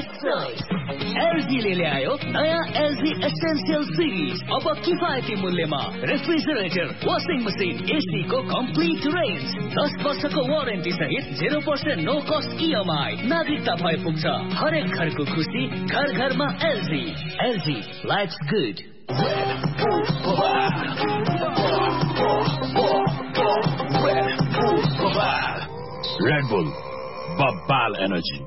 LG ले ल्यायो नयाँ LG Essential Series। अब किफायती मूल्यमा रेफ्रिजरेटर, वाशिङ मसिन, एसी को कम्प्लिट रेन्ज, 10 वर्षको वारेन्टी सहित 0% नो कस्ट EMI। नागरिकता भए पुग्छ हरेक घरको खुसी, घर घरमा LG। LG lives good. Red Bull, बब्बाल energy.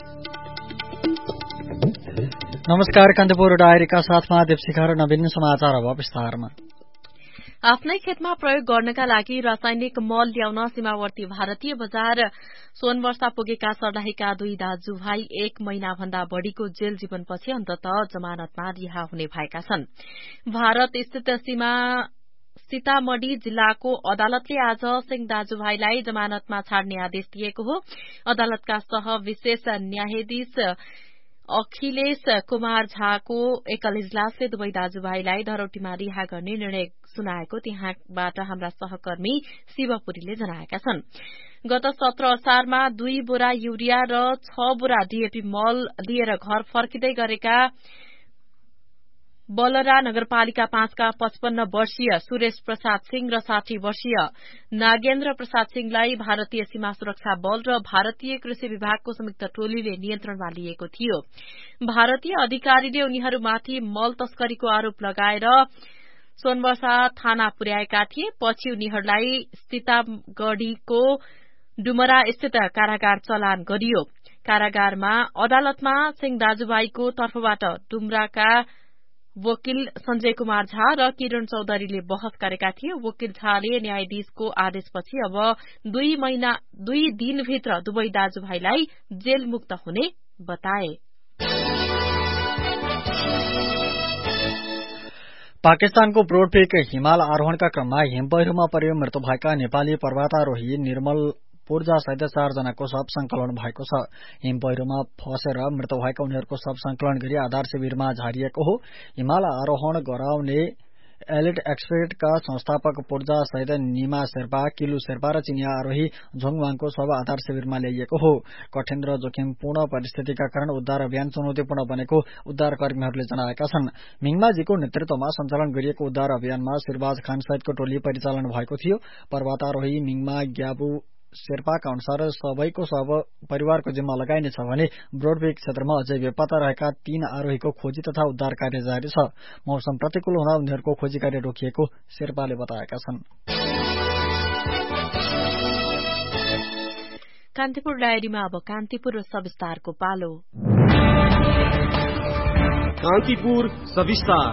नमस्कार, कान्तिपुर डायरीका साथमा देवशिखा र नवीन समाचार अब विस्तारमा। आफ्नै खेतमा प्रयोग गर्नका लागि रासायनिक मल ल्याउन सीमावर्ती भारतीय बजार सोनवर्षा पुगेका सर्लाहीका 2 दाजुभाइ 1 महिनाभन्दा बढ़ीको जेल जीवनपछि अन्ततः जमानतमा रिहा हुने भएका छन्। भारत स्थित सीतामढ़ी जिल्लाको अदालतले आज सिंह दाजुभाइलाई जमानतमा छाड्ने आदेश दिएको हो। अदालतका सह विशेष न्यायाधीश अखिलेश कुमार झाको एकल इजलासले दुवै दाजुभाइलाई धरौटीमा रिहा गर्ने निर्णय सुनाएको त्यहाँबाट हाम्रा सहकर्मी शिवपुरीले जनाएका छन्। गत 17 असारमा 2 बोरा युरिया र 6 बोरा डीएपी मल लिएर घर फर्किँदै गरेका बलरा नगरपालिका 5 का 55 वर्षीय सुरेश प्रसाद सिंह र 60 वर्षीय नागेन्द्र प्रसाद सिंहलाई भारतीय सीमा सुरक्षा बल र भारतीय कृषि विभागको संयुक्त टोलीले नियन्त्रणमा लिएको थियो। भारतीय अधिकारीले उनीहरूमाथि मल तस्करीको आरोप लगाएर सोनवर्षा थाना पुर्याएका थिए। पछि उनीहरूलाई सीतागढ़ीको डुमरा स्थित कारागार चलान गरियो। कारागारमा अदालतमा सिंह दाजुभाइको तर्फबाट डुमराका वकिल संजय कुमार झा र किरण चौधरीले बहस गरेका थिए। वकिल झाले न्यायाधीशको आदेशपछि अब 2 दिनभित्र दुवै दाजुभाइलाई जेल मुक्त हुने बताए। पाकिस्तानको ब्रोडपेक हिमाल आरोहणका क्रममा हिमपहिरोमा परेर मृत्यु भएका नेपाली पर्वतारोही निर्मल पूर्जा सहित 4 जनाको शव संकलन भएको छ। हिमपहिरोमा फसेर मृत्यु भएका उनीहरूको शव संकलन गरी आधार शिविरमा झारिएको हो। हिमाल आरोहण गराउने एलिट एक्सपर्टका संस्थापक पूर्जा सहित निमा शेर्पा, किलु शेर्पा र चिनिया आरोही झोङवाङको शव आधार शिविरमा ल्याइएको हो। कठिन र जोखिमपूर्ण परिस्थितिका कारण उद्धार अभियान चुनौतीपूर्ण बनेको उद्धारकर्मीहरूले जनाएका छन्। मिङमाजीको नेतृत्वमा सञ्चालन गरिएको उद्धार अभियानमा शिरबाज खान सहितको टोली परिचालन भएको थियो। पर्वतारोही मिङमा ग्याबु शेर्पाका अनुसार सबैको शव परिवारको जिम्मा लगाइनेछ भने ब्रोडपेक क्षेत्रमा अझै बेपत्ता रहेका 3 आरोहीको खोजी तथा उद्धार कार्य जारी छ। मौसम प्रतिकूल हुँदा उनीहरूको खोजी कार्य रोकिएको शेर्पाले बताएका छन्। कान्तिपुर डायरीमा अब कान्तिपुर सविस्तारको पालो। कान्तिपुर सविस्तार।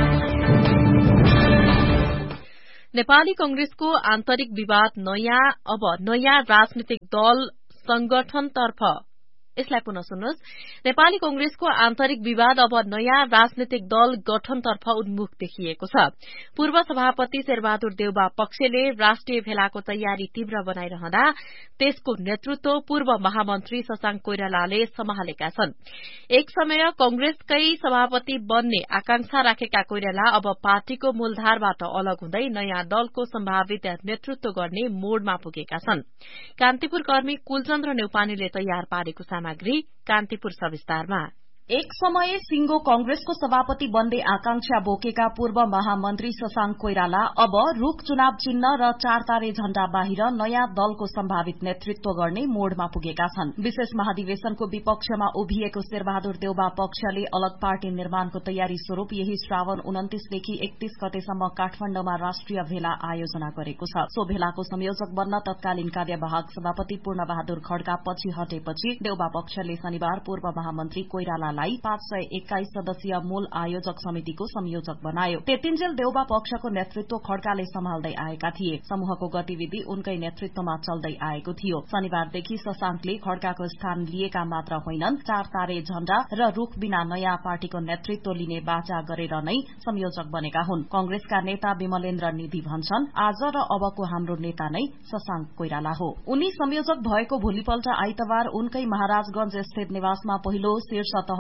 नेपाली कांग्रेसको आन्तरिक विवाद नयाँ राजनीतिक दल संगठनतर्फ यसलाई पुनः सुन्नुहोस्। नेपाली कांग्रेसको आन्तरिक विवाद अब नयाँ राजनीतिक दल गठनतर्फ उन्मुख देखिएको छ। पूर्व सभापति शेरबहादुर देउबा पक्षले राष्ट्रिय भेलाको तयारी तीव्र बनाइरहँदा त्यसको नेतृत्व पूर्व महामन्त्री शशांक कोइरालाले सम्हालेका छन्। एक समय कांग्रेसकै सभापति बन्ने आकांक्षा राखेका कोइराला अब पार्टीको मूलधारबाट अलग हुँदै नयाँ दलको सम्भावित नेतृत्व गर्ने मोडमा पुगेका छन्। कान्तिपुर कर्मी कुलचन्द्र नेउपानेले तयार पारेको सामग्री कान्तिपुर सविस्तारमा। एक समय सिंगो कांग्रेसको सभापति बन्ने आकांक्षा बोकेका पूर्व महामन्त्री शशांक कोइराला अब रूख चुनाव चिन्ह र 4 तारे झण्डा बाहिर नयाँ दलको सम्भावित नेतृत्व गर्ने मोडमा पुगेका छन्। विशेष महाधिवेशनको विपक्षमा उभिएको शेरबहादुर देउबा पक्षले अलग पार्टी निर्माणको तयारी स्वरूप यही श्रावण 29 देखि 31 गतेसम्म काठमाडौँमा राष्ट्रिय भेला आयोजना गरेको छ। सो भेलाको संयोजक बन्न तत्कालीन कार्यवाहक सभापति पूर्णबहादुर खड्का पछि हटेपछि देउबा पक्षले शनिबार पूर्व महामन्त्री कोइराला 521 सदस्यीय मूल आयोजक समितिको संयोजक बनायो। त्यतिन्जेल देउबा पक्षको नेतृत्व खड्काले सम्हाल्दै आएका थिए। समूहको गतिविधि उनकै नेतृत्वमा चल्दै आएको थियो। शनिबारदेखि शशांकले खड्काको स्थान लिएका मात्र होइनन्, 4 तारे झण्डा र रूख बिना नयाँ पार्टीको नेतृत्व लिने बाचा गरेर नै संयोजक बनेका हुन्। कांग्रेसका नेता विमलेन्द्र निधि भन्छन्, आज र अबको हाम्रो नेता नै शशांक कोइराला हो। उनी संयोजक भएको भोलिपल्ट आइतबार उनकै महाराजगंज स्थित निवासमा पहिलो शीर्ष तह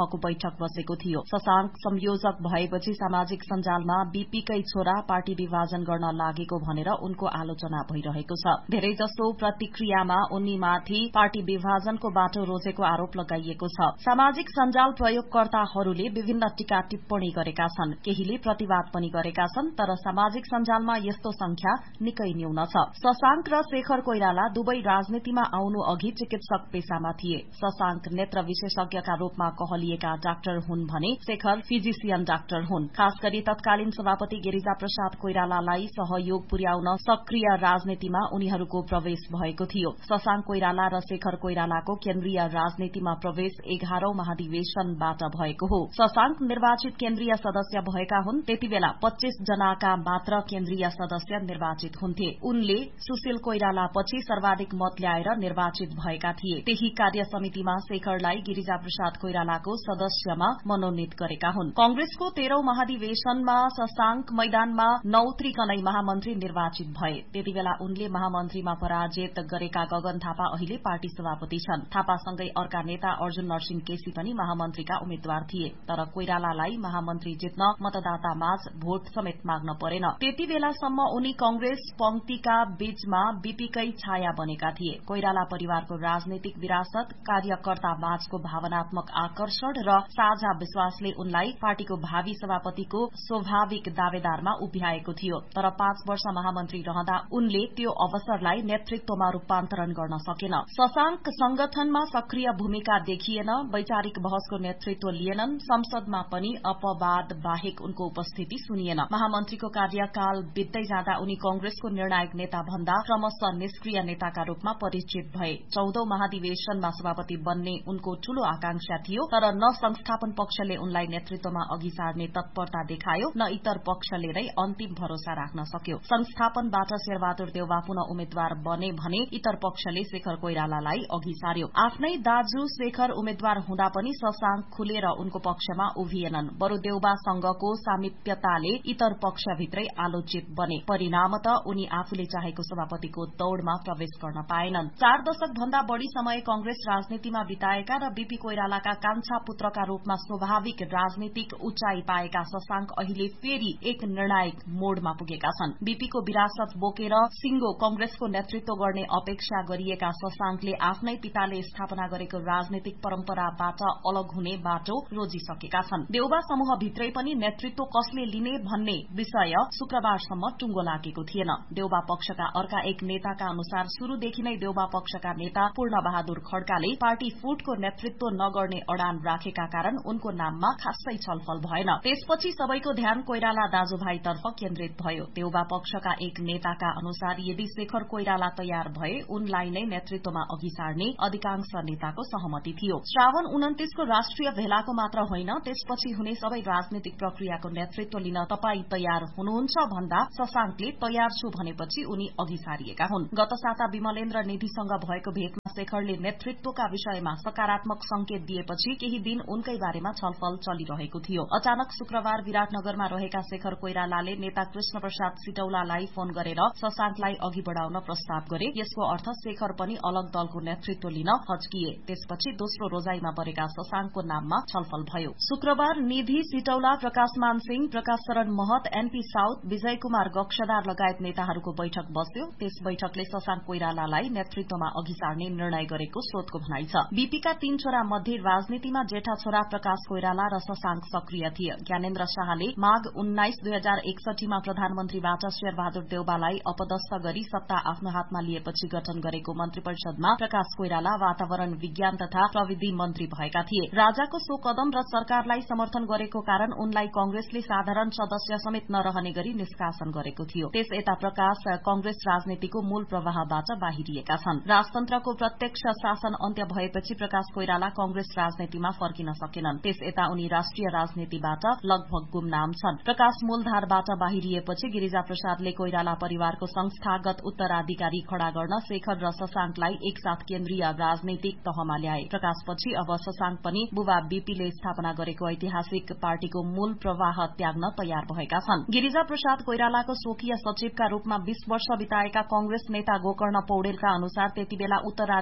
तहको बैठक बसेको थियो। शशांक संयोजक भएपछि सामाजिक सञ्जालमा बीपीकै छोरा पार्टी विभाजन गर्न लागेको भनेर उनको आलोचना भइरहेको छ। धेरैजसो प्रतिक्रियामा उनीमाथि पार्टी विभाजनको बाटो रोजेको आरोप लगाइएको छ। सामाजिक सञ्जाल प्रयोगकर्ताहरूले विभिन्न टीका टिप्पणी गरेका छन्, केहीले प्रतिवाद पनि गरेका छन्, तर सामाजिक सञ्जालमा यस्तो संख्या निकै न्यून छ। शशांक र शेखर कोइराला दुवै राजनीतिमा आउनु अघि चिकित्सक पेशामा थिए। शशांक नेत्र विशेषज्ञका रूपमा कहलिएका डाक्टर हुन् भने शेखर फिजिशियन डाक्टर हुन्। खास गरी तत्कालीन सभापति गिरिजा प्रसाद कोइरालालाई सहयोग पुर्याउन सक्रिय राजनीतिमा उनीहरूको प्रवेश भएको थियो। शशांक कोइराला र शेखर कोइरालाको केन्द्रीय राजनीतिमा प्रवेश 11औं महाधिवेशनबाट भएको हो। शशांक निर्वाचित केन्द्रीय सदस्य भएका हुन्। त्यतिबेला 25 जनाका मात्र केन्द्रीय सदस्य निर्वाचित हुन्थे। उनले सुशील कोइराला पछि सर्वाधिक मत ल्याएर निर्वाचित भएका थिए। त्यही कार्य समितिमा शेखरलाई गिरिजा प्रसाद कोइरालाको सदस्यमा मनोनित गरेका हुन्। कंग्रेसको 13औं महाधिवेशनमा शशांक मैदानमा नउत्रिकनै महामन्त्री निर्वाचित भए। त्यतिबेला उनले महामन्त्रीमा पराजित गरेका गगन थापा अहिले पार्टी सभापति छन्। थापासँगै अर्का नेता अर्जुन नरसिंह केसी पनि महामन्त्रीका उम्मेद्वार थिए, तर कोइरालालाई महामन्त्री जित्न मतदातामाझ भोट समेत माग्न परेन। त्यतिबेलासम्म उनी कंग्रेस पंक्तिका बीचमा बीपीकै छाया बनेका थिए। कोइराला परिवारको राजनीतिक विरासत, कार्यकर्ता माझको भावनात्मक आकर्षण र साझा विश्वासले उनलाई पार्टीको भावी सभापतिको स्वाभाविक दावेदारमा उभ्याएको थियो। तर 5 वर्ष महामन्त्री रहँदा उनले त्यो अवसरलाई नेतृत्वमा रूपान्तरण गर्न सकेन। शशांक संगठनमा सक्रिय भूमिका देखिएन, वैचारिक बहसको नेतृत्व लिएनन्। संसदमा पनि अपवाद बाहेक उनको उपस्थिति सुनिएन। महामन्त्रीको कार्यकाल बित्दै जाँदा उनी कंग्रेसको निर्णायक नेता भन्दा क्रमशः निष्क्रिय नेताका रूपमा परिचित भए। 14औं महाधिवेशनमा सभापति बन्ने उनको ठूलो आकांक्षा थियो, तर न संस्थापन पक्षले उनलाई नेतृत्वमा अघि सार्ने तत्परता देखायो, न इतर पक्षले नै अन्तिम भरोसा राख्न सक्यो। संस्थापनबाट शेरबहादुर देउवा पुनः उम्मेद्वार बने भने इतर पक्षले शेखर कोइरालालाई अघि सार्यो। आफ्नै दाजु शेखर उम्मेद्वार हुँदा पनि शशांक खुलेर उनको पक्षमा उभिएनन्। बरु देउवासँगको सामिप्यताले इतर पक्षभित्रै आलोचित बने। परिणामत उनी आफूले चाहेको सभापतिको दौड़मा प्रवेश गर्न पाएनन्। 4 दशक भन्दा बढ़ी समय कंग्रेस राजनीतिमा बिताएका र बीपी कोइरालाका कान्छा पुत्रका रूपमा स्वाभाविक राजनीतिक उचाइ पाएका शशांक अहिले फेरि एक निर्णायक मोडमा पुगेका छन्। बीपीको विरासत बोकेर सिंगो कंग्रेसको नेतृत्व गर्ने अपेक्षा गरिएका शशांकले आफ्नै पिताले स्थापना गरेको राजनीतिक परम्पराबाट अलग हुने बाटो रोजिसकेका छन्। देउवा समूहभित्रै पनि नेतृत्व कसले लिने भन्ने विषय शुक्रबारसम्म टुंगो लागेको थिएन। देउवा पक्षका अर्का एक नेताका अनुसार शुरूदेखि नै देउवा पक्षका नेता पूर्ण बहादुर खड्काले पार्टी फुटको नेतृत्व नगर्ने अडान राखेका कारण उनको नाममा खासै छलफल भएन। त्यसपछि सबैको ध्यान कोइराला दाजुभाइतर्फ केन्द्रित भयो। देउवा पक्षका एक नेताका अनुसार यदि शेखर कोइराला तयार भए उनलाई नै नेतृत्वमा अघि सार्ने अधिकांश नेताको सहमति थियो। श्रावण 29 को राष्ट्रिय भेलाको मात्र होइन, त्यसपछि हुने सबै राजनीतिक प्रक्रियाको नेतृत्व लिन तपाई तयार हुनुहुन्छ भन्दा शशांकले तयार छु भनेपछि उनी अघि सारिएका हुन्। गत साता विमलेन्द्र निधिसँग भएको भेटमा शेखरले नेतृत्वका विषयमा सकारात्मक संकेत दिएपछि केही दिन उनकै बारेमा छलफल चलिरहेको थियो। अचानक शुक्रबार विराटनगरमा रहेका शेखर कोइरालाले नेता कृष्ण प्रसाद सिटौलालाई फोन गरेर शशांकलाई अघि बढ़ाउन प्रस्ताव गरे। यसको अर्थ शेखर पनि अलग दलको नेतृत्व लिन हच्किए। त्यसपछि दोस्रो रोजाइमा परेका शशांकको नाममा छलफल भयो। शुक्रबार निधि सिटौला, प्रकाशमान सिंह, प्रकाश शरण महत, एनपी साउथ, विजय कुमार गक्षदार लगायत नेताहरूको बैठक बस्यो। त्यस बैठकले शशांक कोइरालालाई नेतृत्वमा अघि सार्ने निर्णय गरेको स्रोतको भनाइ छ। बीपीका 3 छोरा मध्ये राजनीतिमा जेठा छोरा प्रकाश कोइराला र शशांक सक्रिय थिए। ज्ञानेन्द्र शाहले माघ 19, 2061 मा प्रधानमन्त्रीबाट शेरबहादुर देउवालाई अपदस्थ गरी सत्ता आफ्नो हातमा लिएपछि गठन गरेको मन्त्री परिषदमा प्रकाश कोइराला वातावरण विज्ञान तथा प्रविधि मन्त्री भएका थिए। राजाको सो कदम र सरकारलाई समर्थन गरेको कारण उनलाई कंग्रेसले साधारण सदस्य समेत नरहने गरी निष्कासन गरेको थियो। त्यस यता प्रकाश कंग्रेस राजनीतिको मूल प्रवाहबाट बाहिरिएका छन्। राजतन्त्रको प्रत्यक्ष शासन अन्त्य भएपछि प्रकाश कोइराला कंग्रेस राजनीतिमा फर्किन सकेनन्। त्यस यता उनी राष्ट्रिय राजनीतिबाट लगभग गुमनाम छन्। प्रकाश मूलधारबाट बाहिरिएपछि गिरिजा प्रसादले कोइराला परिवारको संस्थागत उत्तराधिकारी खड़ा गर्न शेखर र शशांकलाई एकसाथ केन्द्रीय राजनीतिक तहमा ल्याए। प्रकाशपछि अब शशांक पनि बुबा बीपीले स्थापना गरेको ऐतिहासिक पार्टीको मूल प्रवाह त्याग्न तयार भएका छन्। गिरिजा प्रसाद कोइरालाको स्वकीय सचिवका रूपमा 20 वर्ष बिताएका कंग्रेस नेता गोकर्ण पौडेलका अनुसार त्यतिबेला उत्तराधिकारी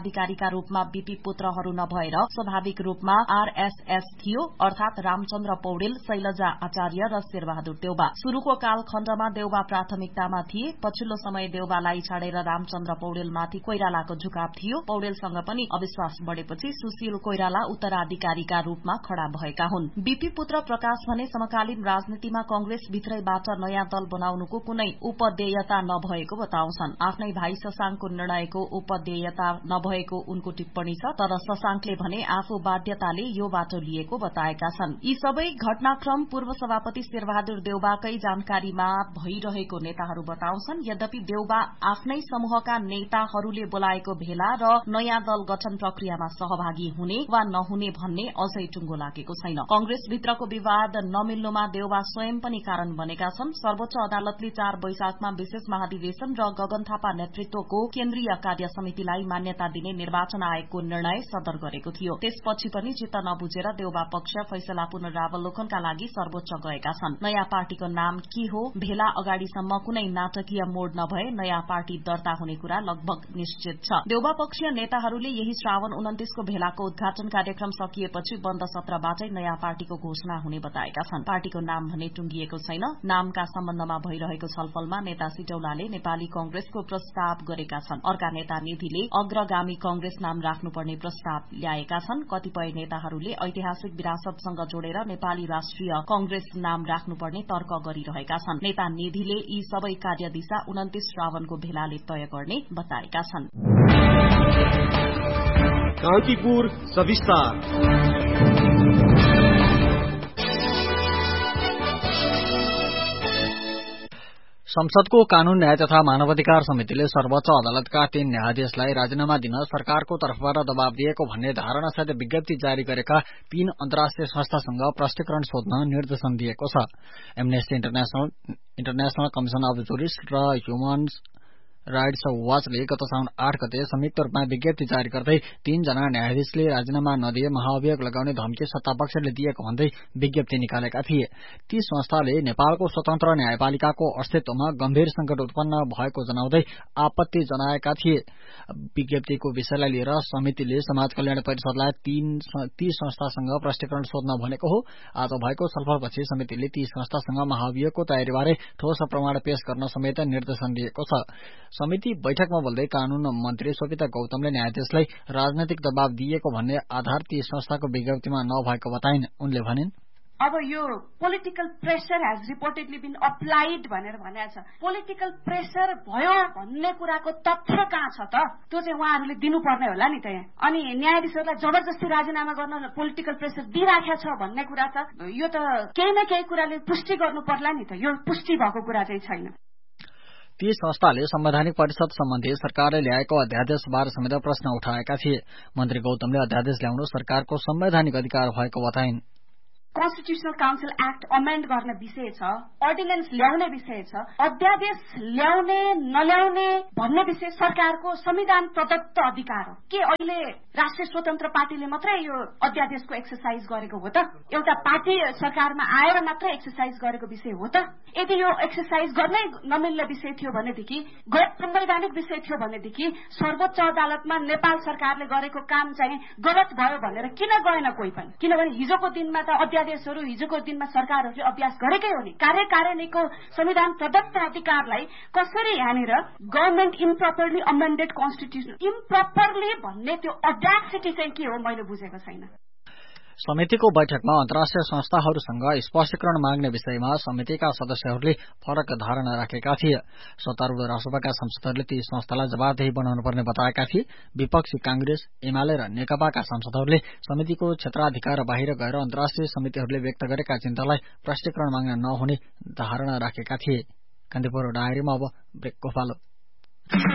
उत्तराधिकारीका रूपमा बीपी पुत्रहरू नभएर स्वाभाविक रूपमा आरएसएस थियो, अर्थात रामचन्द्र पौडेल, शैलजा आचार्य र शेरबहादुर देउबा। शुरूको कालखण्डमा देउबा प्राथमिकतामा थिए। पछिल्लो समय देउबालाई छाडेर रामचन्द्र पौडेलमाथि कोइरालाको झुकाव थियो। पौडेलसँग पनि अविश्वास बढ़ेपछि सुशील कोइराला उत्तराधिकारीका रूपमा खड़ा भएका हुन्। बीपी पुत्र प्रकाश भने समकालीन राजनीतिमा कंग्रेस भित्रैबाट नयाँ दल बनाउनुको कुनै उपदेयता नभएको बताउँछन्। आफ्नै भाइ शशाङ्कको निर्णयको उपदेयता नभएको उनको टिप्पणी छ, तर शशाङ्कले भने आफू बाध्यताले यो बाटो लिएको बताएका छन्। यी सबै घटनाक्रम पूर्व सभापति शेरबहादुर देउबाकै जानकारीमा भइरहेको नेताहरू बताउँछन्। यद्यपि देउबा आफ्नै समूहका नेताहरूले बोलाएको भेला र नयाँ दल गठन प्रक्रियामा सहभागी हुने वा नहुने भन्ने अझै टुङ्गो लागेको छैन। कंग्रेस भित्रको विवाद नमिल्नुमा देउबा स्वयं पनि कारण बनेका छन्। सर्वोच्च अदालतले 4 वैशाखमा विशेष महाधिवेशन र गगन थापा नेतृत्वको केन्द्रीय कार्य समितिलाई मान्यता दिने निर्वाचन आयोगको निर्णय सदर गरेको थियो। त्यसपछि पनि चित्त नबुझेर देउबा पक्ष फैसला पुनरावलोकनका लागि सर्वोच्च गएका छन्। नयाँ पार्टीको नाम के हो? भेला अगाडिसम्म कुनै नाटकीय मोड नभए नयाँ पार्टी दर्ता हुने कुरा लगभग निश्चित छ। देउबा पक्षीय नेताहरूले यही श्रावण 29 को भेलाको उद्घाटन कार्यक्रम सकिएपछि बन्द सत्रबाटै नयाँ पार्टीको घोषणा हुने बताएका छन्। पार्टीको नाम भने टुंगिएको छैन। नामका सम्बन्धमा भइरहेको छलफलमा नेता सिटौलाले नेपाली कंग्रेसको प्रस्ताव गरेका छन्। अर्का नेता निधिले अग्रगामी कंग्रेस नाम राख्नुपर्ने प्रस्ताव ल्याएका छन्। कतिपय नेताहरूले ऐतिहासिक विरासतसँग जोडेर नेपाली राष्ट्रिय कंग्रेस नाम राख्नुपर्ने तर्क गरिरहेका छन्। नेता निधिले यी सबै कार्यदिशा 29 श्रावणको भेलाले तय गर्ने बताएका छन्। कान्तिपुर सविस्तार। संसदको कानून न्याय तथा मानवाधिकार समितिले सर्वोच्च अदालतका 3 न्यायाधीशलाई राजीनामा दिन सरकारको तर्फबाट दबाव दिएको भन्ने धारणासहित विज्ञप्ति जारी गरेका 3 अन्तर्राष्ट्रिय संस्थासँग प्रष्टीकरण सोध्न निर्देशन दिएको छ। Amnesty international commission of jurist र ह्युमन राइट्स वाचले गत साउन 8 गते संयुक्त रूपमा विज्ञप्ति जारी गर्दै 3 जना न्यायाधीशले राजीनामा नदिए महाअभियोग लगाउने धम्की सत्तापक्षले दिएको भन्दै विज्ञप्ति निकालेका थिए। ती संस्थाले नेपालको स्वतन्त्र न्यायपालिकाको अस्तित्वमा गम्भीर संकट उत्पन्न भएको जनाउँदै आपत्ति जनाएका थिए। विज्ञप्तिको विषयलाई लिएर समितिले समाज कल्याण परिषदलाई ती संस्थासँग प्रष्टीकरण सोध्न भनेको हो। आज भएको छलफलपछि समितिले ती संस्थासँग महाअभियोगको तयारीबारे ठोस प्रमाण पेश गर्न समेत निर्देशन दिएको छ। समिति बैठकमा बोल्दै कानून मन्त्री सोभिता गौतमले न्यायाधीशलाई राजनैतिक दबाव दिएको भन्ने आधार ती संस्थाको विज्ञप्तिमा नभएको बताइन्। उनले भनिन्, अब यो political pressure has reportedly been applied भनेर भनेको छ। पोलिटिकल प्रेसर भयो भन्ने कुराको तथ्य कहाँ छ त? त्यो चाहिँ उहाँहरूले दिनुपर्ने होला नि त यहाँ। अनि न्यायाधीशहरूलाई जबरजस्ती राजीनामा गर्न पोलिटिकल प्रेसर दिइराखेको छ भन्ने कुरा छ। यो त केही न केही कुराले पुष्टि गर्नु पर्ला नि त। यो पुष्टि भएको कुरा चाहिँ छैन। ती संस्थाले संवैधानिक परिषद सम्बन्धी सरकारले ल्याएको अध्यादेशबारे समेत प्रश्न उठाएका थिए। मन्त्री गौतमले अध्यादेश ल्याउनु सरकारको संवैधानिक अधिकार भएको बताइन्। कन्स्टिट्युशनल काउन्सिल एक्ट अमेन्ड गर्ने विषय छ, अर्डिनेन्स ल्याउने विषय छ, अध्यादेश ल्याउने नल्याउने भन्ने विषय सरकारको संविधान प्रदत्त अधिकार हो। के अहिले राष्ट्रिय स्वतन्त्र पार्टीले मात्रै यो अध्यादेशको एक्सरसाइज गरेको हो त? एउटा पार्टी सरकारमा आएर मात्रै एक्सरसाइज गरेको विषय हो त? यदि यो एक्सरसाइज गर्नै नमिल्ने विषय थियो भनेदेखि, गैर संवैधानिक विषय थियो भनेदेखि सर्वोच्च अदालतमा नेपाल सरकारले गरेको काम चाहिँ गलत भयो भनेर किन गएन कोही पनि? किनभने हिजोको दिनमा त अध्यादेशहरू हिजोको दिनमा सरकारहरूले अभ्यास गरेकै हो नि। कार्यकारिणीको संविधान प्रदत्त अधिकारलाई कसरी यहाँनिर गभर्मेन्ट इम्प्रपरली अमेन्डेड कन्स्टिट्युसन इम्प्रपरली भन्ने त्यो अड्यासिटी चाहिँ के हो मैले बुझेको छैन। समितिको बैठकमा अन्तर्राष्ट्रिय संस्थाहरूसँग स्पष्टीकरण माग्ने विषयमा समितिका सदस्यहरूले फरक धारणा राखेका थिए। सत्तारूढ राष्ट्रसभाका सांसदहरूले ती संस्थालाई जवाबदेही बनाउनुपर्ने बताएका थिए। विपक्षी कांग्रेस, एमाले र नेकपाका सांसदहरूले समितिको क्षेत्राधिकार बाहिर गएर अन्तर्राष्ट्रिय समितिहरूले व्यक्त गरेका चिन्तालाई प्रष्टीकरण माग्न नहुने धारणा राखेका थिए। कान्तिपुर डायरीमा अब ब्रेकको पालो।